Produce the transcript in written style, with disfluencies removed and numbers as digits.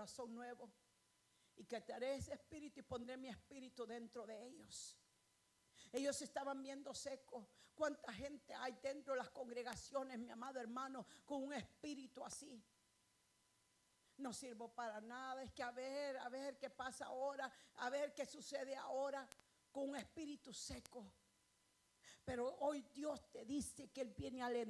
corazón nuevo. Y que te haré ese espíritu y pondré mi espíritu dentro de ellos. Ellos estaban viendo secos. ¿Cuánta gente hay dentro de las congregaciones, mi amado hermano, con un espíritu así? No sirvo para nada. Es que a ver qué pasa ahora, a ver qué sucede ahora, con un espíritu seco. Pero hoy Dios te dice que Él viene a alentar